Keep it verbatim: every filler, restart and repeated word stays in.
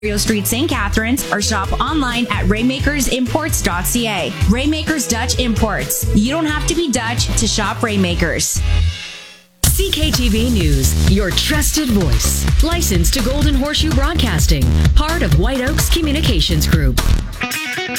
Street, Saint Catharines, or shop online at raymakers imports dot c a. Raymakers Dutch Imports. You don't have to be Dutch to shop Raymakers. C K T V News, your trusted voice. Licensed to Golden Horseshoe Broadcasting, part of White Oaks Communications Group.